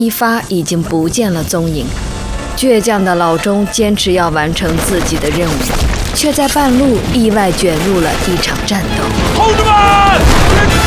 一发已经不见了踪影。倔强的老钟坚持要完成自己的任务，却在半路意外卷入了一场战斗。 同志们！